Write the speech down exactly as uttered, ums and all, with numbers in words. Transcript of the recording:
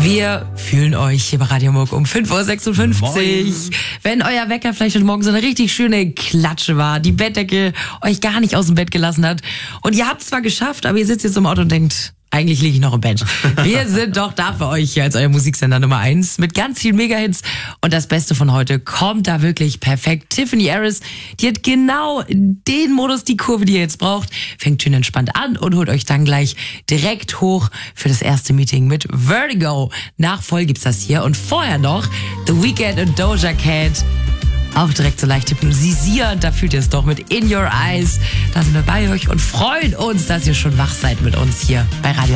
Wir fühlen euch hier bei Radio Muck um fünf Uhr sechsundfünfzig. Moin. Wenn euer Wecker vielleicht heute Morgen so eine richtig schöne Klatsche war, die Bettdecke euch gar nicht aus dem Bett gelassen hat und ihr habt es zwar geschafft, aber ihr sitzt jetzt im Auto und denkt, eigentlich liege ich noch im Bett. Wir sind doch da für euch hier als euer Musiksender Nummer eins mit ganz vielen Mega-Hits. Und das Beste von heute kommt da wirklich perfekt. Tiffany Harris, die hat genau den Modus, die Kurve, die ihr jetzt braucht. Fängt schön entspannt an und holt euch dann gleich direkt hoch für das erste Meeting mit Vertigo. Nach voll gibt's das hier. Und vorher noch The Weeknd und Doja Cat. Auch direkt so leicht hypnotisieren, da fühlt ihr es doch mit In Your Eyes. Da sind wir bei euch und freuen uns, dass ihr schon wach seid mit uns hier bei Radio